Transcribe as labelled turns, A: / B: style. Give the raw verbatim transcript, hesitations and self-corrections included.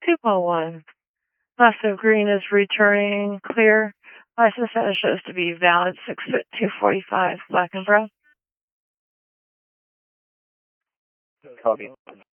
A: two oh one. Massive Green is returning clear. License status shows to be valid, six foot two forty-five, black and brown.
B: Copy.